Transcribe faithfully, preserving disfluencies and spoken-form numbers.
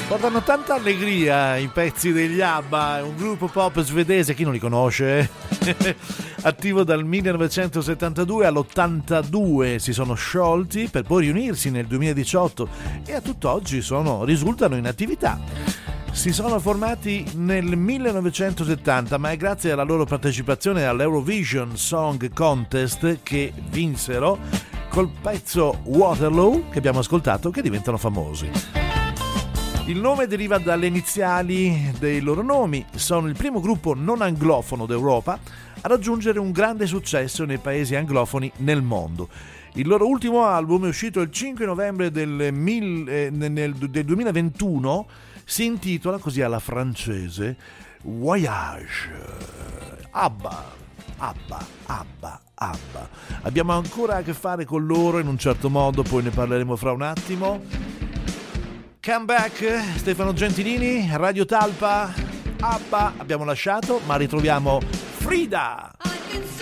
Portano tanta allegria i pezzi degli ABBA, un gruppo pop svedese, chi non li conosce? Attivo dal millenovecentosettantadue all'ottantadue, si sono sciolti per poi riunirsi nel duemiladiciotto e a tutt'oggi sono, risultano in attività. Si sono formati nel millenovecentosettanta, ma è grazie alla loro partecipazione all'Eurovision Song Contest che vinsero col pezzo Waterloo che abbiamo ascoltato, che diventano famosi. Il nome deriva dalle iniziali dei loro nomi, sono il primo gruppo non anglofono d'Europa a raggiungere un grande successo nei paesi anglofoni nel mondo. Il loro ultimo album è uscito il cinque novembre del, mil, eh, nel, del duemilaventuno, si intitola così alla francese Voyage. ABBA, ABBA, ABBA, ABBA. Abbiamo ancora a che fare con loro in un certo modo, poi ne parleremo fra un attimo. Come Back, Stefano Gentilini, Radio Talpa, ABBA abbiamo lasciato, ma ritroviamo Frida.